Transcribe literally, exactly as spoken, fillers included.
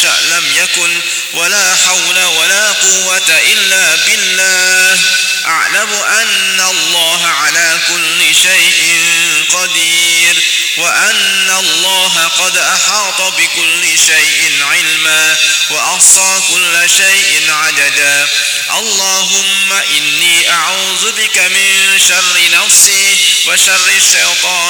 يشأ لم يكن ولا حول ولا قوة إلا بالله. أعلم أن الله على كل شيء قدير وأن الله قد أحاط بكل شيء علما وأحصى كل شيء عددا. اللهم إني أعوذ بك من شر نفسي وشر الشيطان